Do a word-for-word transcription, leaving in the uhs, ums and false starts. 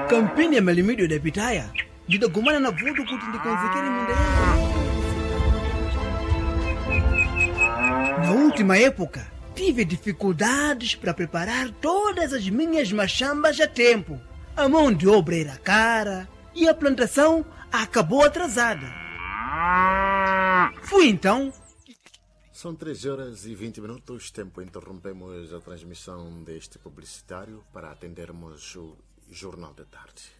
kampeni ya malimídio da pitaya ndidagumana na vuto kuti ndikonzekere minda yangu. Na última época, tive dificuldades para preparar todas as minhas machambas a tempo. A mão de obra era cara e a plantação acabou atrasada. Fui então... São três horas e vinte minutos, tempo interrompemos a transmissão deste publicitário para atendermos o Jornal da Tarde.